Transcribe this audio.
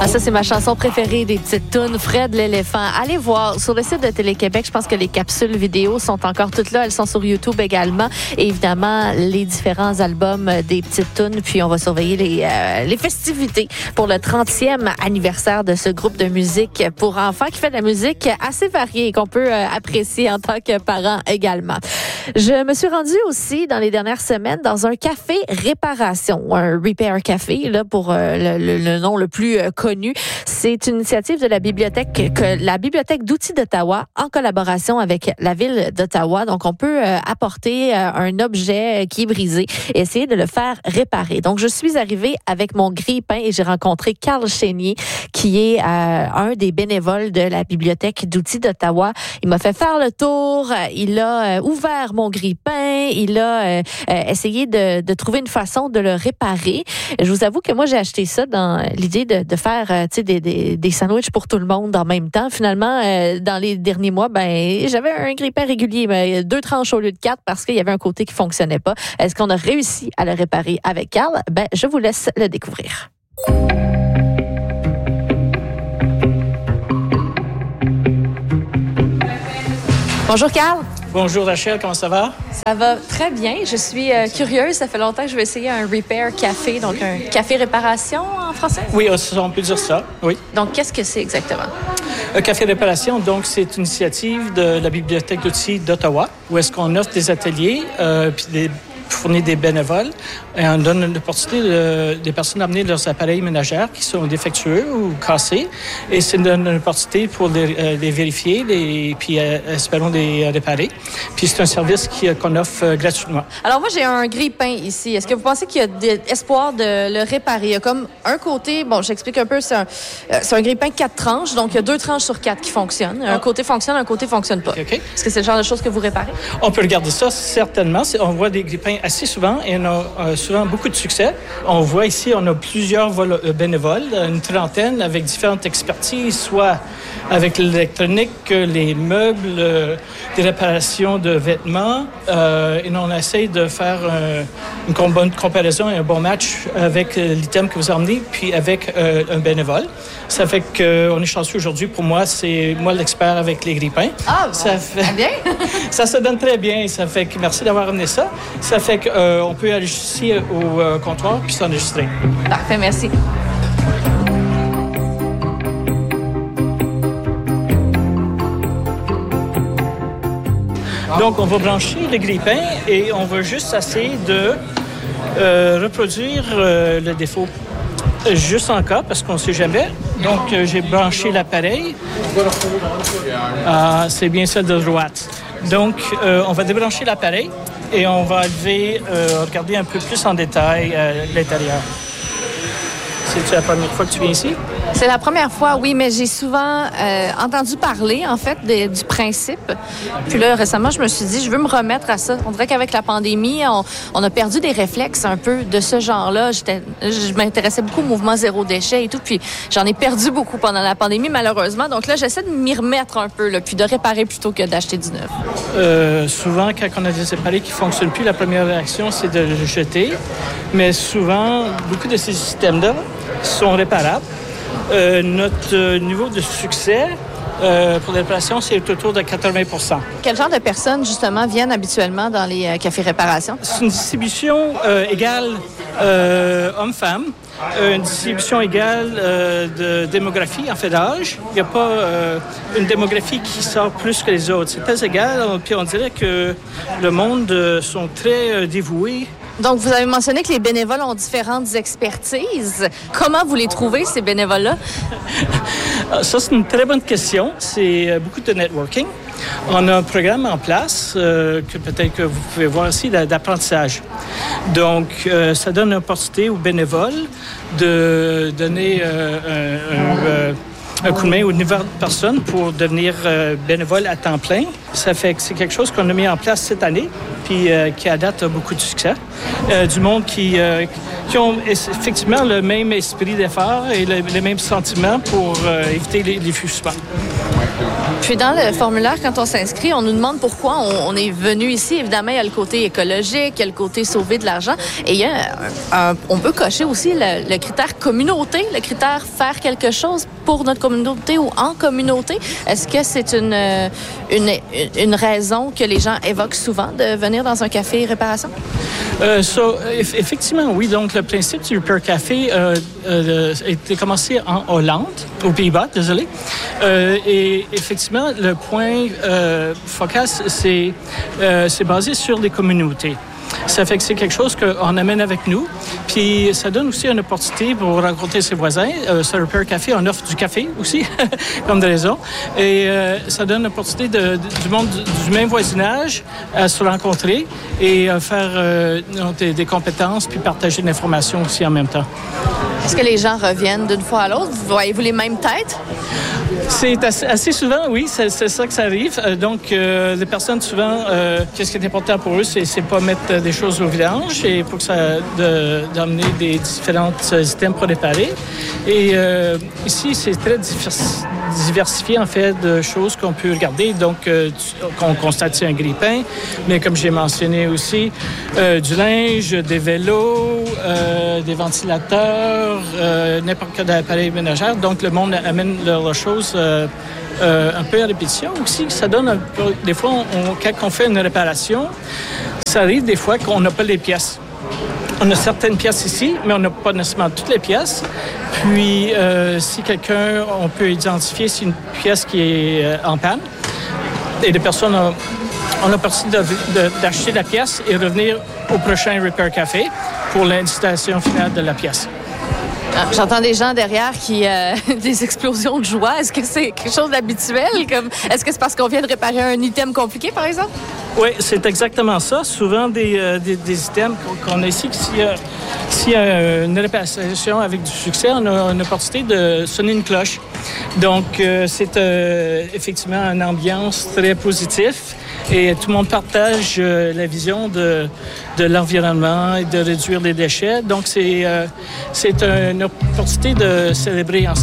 Ah, ça, c'est ma chanson préférée des petites tounes, Fred l'éléphant. Allez voir sur le site de Télé-Québec. Je pense que les capsules vidéo sont encore toutes là. Elles sont sur YouTube également. Et évidemment, les différents albums des petites tounes. Puis, on va surveiller les festivités pour le 30e anniversaire de ce groupe de musique pour enfants qui fait de la musique assez variée et qu'on peut apprécier en tant que parent également. Je me suis rendue aussi dans les dernières semaines dans un café réparation, un Repair Café, là, pour le nom le plus connu. C'est une initiative de la bibliothèque d'outils d'Ottawa en collaboration avec la ville d'Ottawa. Donc, on peut apporter un objet qui est brisé et essayer de le faire réparer. Donc, je suis arrivée avec mon grille-pain et j'ai rencontré Carl Chénier, qui est un des bénévoles de la bibliothèque d'outils d'Ottawa. Il m'a fait faire le tour, il a ouvert mon grille-pain, il a essayé de trouver une façon de le réparer. Je vous avoue que moi, j'ai acheté ça dans l'idée de faire des sandwichs pour tout le monde en même temps. Finalement, dans les derniers mois, j'avais un grille-pain régulier, 2 tranches au lieu de 4 parce qu'il y avait un côté qui fonctionnait pas. Est-ce qu'on a réussi à le réparer avec Carl? Je vous laisse le découvrir. Bonjour Carl. Bonjour Rachel, comment ça va? Ça va très bien. Je suis curieuse. Ça fait longtemps que je vais essayer un Repair Café, donc un café réparation en français? Oui, on peut dire ça, oui. Donc, qu'est-ce que c'est exactement? Un café réparation, donc, c'est une initiative de la Bibliothèque d'outils d'Ottawa, où est-ce qu'on offre des ateliers, puis fournir des bénévoles et on donne l'opportunité des personnes d'amener leurs appareils ménagères qui sont défectueux ou cassés et c'est une opportunité pour les vérifier puis espérons les réparer. Puis c'est un service qu'on offre gratuitement. Alors moi, j'ai un grille-pain ici. Est-ce que vous pensez qu'il y a de l'espoir de le réparer? Il y a comme un côté, j'explique un peu, c'est un grille-pain 4 tranches, donc il y a 2 tranches sur 4 qui fonctionnent. Un côté fonctionne, un côté fonctionne pas. Okay. Est-ce que c'est le genre de choses que vous réparez? On peut regarder ça, certainement. On voit des grille-pains assez souvent et on a souvent beaucoup de succès. On voit ici, on a plusieurs bénévoles, une trentaine avec différentes expertises, soit avec l'électronique, les meubles, des réparations de vêtements. Et on essaie de faire une bonne comparaison et un bon match avec l'item que vous emmenez, puis avec un bénévole. Ça fait qu'on est chanceux aujourd'hui. Pour moi, c'est moi l'expert avec les grille-pains. Ah, bon, ça fait bien. Ça se donne très bien. Ça fait que merci d'avoir amené ça. Ça fait qu'on peut aller ici au comptoir puis s'enregistrer. Parfait, merci. Donc, on va brancher le grille-pain et on va juste essayer de reproduire le défaut. Juste en cas, parce qu'on ne sait jamais. Donc, j'ai branché l'appareil. C'est bien celle de droite. Donc, on va débrancher l'appareil et on va regarder un peu plus en détail l'intérieur. C'est-tu la première fois que tu viens ici? C'est la première fois, oui, mais j'ai souvent entendu parler, en fait, du principe. Puis là, récemment, je me suis dit, je veux me remettre à ça. On dirait qu'avec la pandémie, on a perdu des réflexes un peu de ce genre-là. Je m'intéressais beaucoup au mouvement zéro déchet et tout, puis j'en ai perdu beaucoup pendant la pandémie, malheureusement. Donc là, j'essaie de m'y remettre un peu, là, puis de réparer plutôt que d'acheter du neuf. Souvent, quand on a des appareils qui ne fonctionnent plus, la première réaction, c'est de le jeter. Mais souvent, beaucoup de ces systèmes-là sont réparables. Notre niveau de succès pour les réparations, c'est autour de 80%. Quel genre de personnes, justement, viennent habituellement dans les cafés réparations? C'est une distribution égale hommes-femmes, une distribution égale de démographie, en fait, d'âge. Il n'y a pas une démographie qui sort plus que les autres. C'est très égal, puis on dirait que le monde sont très dévoués. Donc, vous avez mentionné que les bénévoles ont différentes expertises. Comment vous les trouvez, ces bénévoles-là? Ça, c'est une très bonne question. C'est beaucoup de networking. On a un programme en place que peut-être que vous pouvez voir ici d'apprentissage. Donc, ça donne l'opportunité aux bénévoles de donner un coup de main aux nouvelles personnes pour devenir bénévole à temps plein. Ça fait que c'est quelque chose qu'on a mis en place cette année, puis qui à date a beaucoup de succès. Du monde qui ont effectivement le même esprit d'effort et les mêmes sentiments pour éviter les fugissements. Puis dans le formulaire, quand on s'inscrit, on nous demande pourquoi on est venu ici. Évidemment, il y a le côté écologique, il y a le côté sauver de l'argent. Et il y a on peut cocher aussi le critère communauté, le critère faire quelque chose pour notre communauté ou en communauté. Est-ce que c'est une raison que les gens évoquent souvent de venir dans un café réparation? Effectivement, oui. Donc, le principe du Repair Café a été commencé en Hollande, aux Pays-Bas, désolé. Et effectivement, le point focal, c'est basé sur les communautés. Ça fait que c'est quelque chose qu'on amène avec nous. Puis ça donne aussi une opportunité pour rencontrer ses voisins. Ce Repair Café, on offre du café aussi, comme de raison. Et ça donne l'opportunité du monde du même voisinage à se rencontrer et faire des compétences puis partager de l'information aussi en même temps. Est-ce que les gens reviennent d'une fois à l'autre? Voyez-vous les mêmes têtes? C'est assez souvent, oui, c'est ça que ça arrive. Donc, les personnes, souvent, qu'est-ce qui est important pour eux, c'est pas mettre des choses au vidange et pour que ça d'amener des différents items pour réparer. Et ici, c'est très diversifié, en fait, de choses qu'on peut regarder. Donc, qu'on constate un grille-pain, mais comme j'ai mentionné aussi, du linge, des vélos, des ventilateurs, n'importe quel appareil ménagère. Donc, le monde amène leurs choses un peu à répétition aussi. Ça donne un peu, des fois, quand on fait une réparation, ça arrive des fois qu'on n'a pas les pièces. On a certaines pièces ici, mais on n'a pas nécessairement toutes les pièces. Puis, si on peut identifier si une pièce qui est en panne, et des personnes ont l'opportunité d'acheter la pièce et revenir au prochain Repair Café pour l'installation finale de la pièce. J'entends des gens derrière qui des explosions de joie. Est-ce que c'est quelque chose d'habituel? Est-ce que c'est parce qu'on vient de réparer un item compliqué, par exemple? Oui, c'est exactement ça. Souvent, des items qu'on a ici, s'il y a une réparation avec du succès, on a une opportunité de sonner une cloche. Donc, c'est effectivement une ambiance très positive. Et tout le monde partage la vision de l'environnement et de réduire les déchets. Donc, c'est une opportunité de célébrer ensemble.